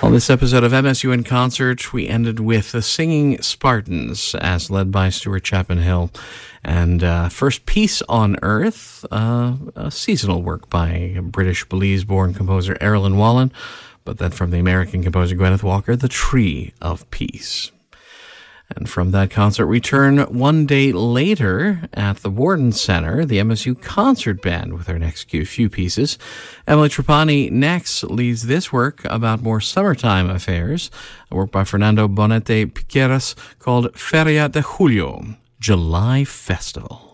On this episode of MSU in Concert, we ended with the Singing Spartans, as led by Stuart Chapman Hill. And first, Peace on Earth, a seasonal work by British Belize-born composer Erilyn Wallen, but then from the American composer Gwyneth Walker, The Tree of Peace. And from that concert, we turn one day later at the Warden Center, the MSU Concert Band, with their next few pieces. Emily Trapani next leads this work about more summertime affairs, a work by Fernando Bonete Piqueras called Feria de Julio, July Festival.